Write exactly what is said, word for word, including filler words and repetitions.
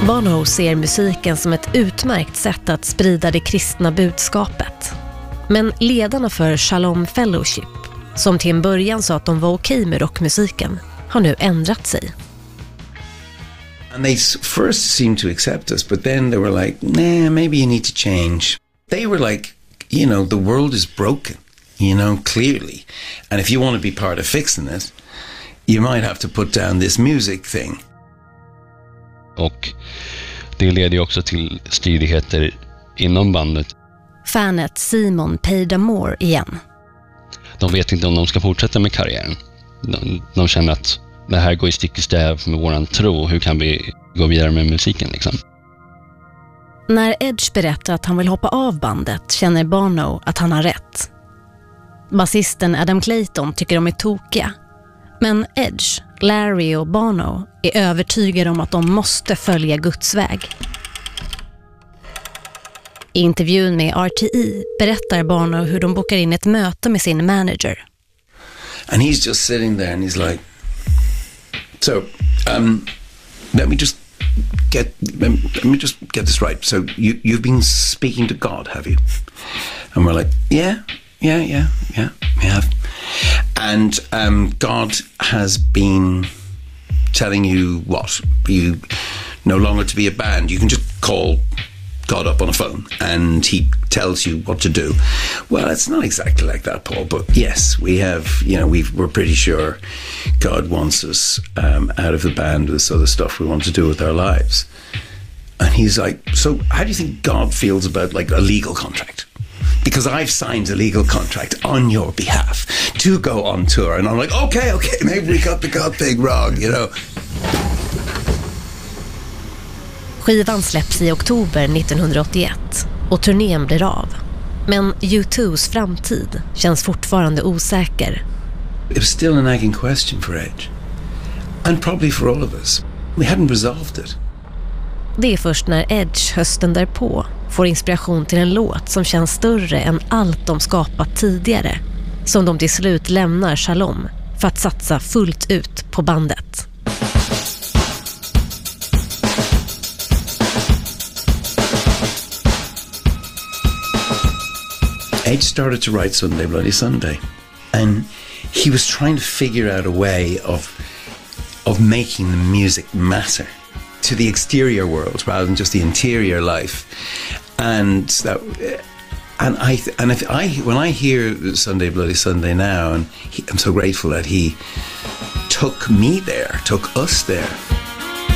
Bono ser musiken som ett utmärkt sätt att sprida det kristna budskapet. Men ledarna för Shalom Fellowship, som till en början sa att de var okej med rockmusiken, har nu ändrat sig. And they first seemed to accept us, but then they were like, nah, maybe you need to change. They were like, you know, the world is broken, you know, clearly. And if you want to be part of fixing it, you might have to put down this music thing. Och det leder ju också till stridigheter inom bandet. Fanet Simon Peidamore igen. De vet inte om de ska fortsätta med karriären. De, de känner att det här går i stick i stäv med våran tro. Hur kan vi gå vidare med musiken liksom? När Edge berättar att han vill hoppa av bandet känner Bono att han har rätt. Basisten Adam Clayton tycker de är tokiga. Men Edge, Larry och Bono är övertygade om att de måste följa Guds väg. I intervjun med R T E berättar Bono hur de bokar in ett möte med sin manager. And he's just sitting there and he's like, so, um, let me just get, let me just get this right. So you, you've been speaking to God, have you? And we're like, yeah, yeah, yeah, yeah, we have. And um, God has been telling you what? You no longer to be a band. You can just call God up on a phone and he tells you what to do. Well, it's not exactly like that, Paul, but yes, we have, you know, we've, we're pretty sure God wants us um, out of the band with this other stuff we want to do with our lives. And he's like, so how do you think God feels about like a legal contract? Because I've signed a legal contract on your behalf to go on tour. And I'm like, okay, okay, maybe we got the God thing wrong, you know. Skivan släpps i oktober nittonhundraåttioett och turnén blir av. Men U two's framtid känns fortfarande osäker. It was still a nagging question for Edge. And probably for all of us. We hadn't resolved it. Det är först när Edge hösten därpå får inspiration till en låt som känns större än allt de skapat tidigare som de till slut lämnar Shalom för att satsa fullt ut på bandet. Edge started to write Sunday Bloody Sunday, and he was trying to figure out a way of of making the music matter to the exterior world rather than just the interior life. And that, and I and if I when I hear Sunday Bloody Sunday now, and he, I'm so grateful that he took me there, took us there.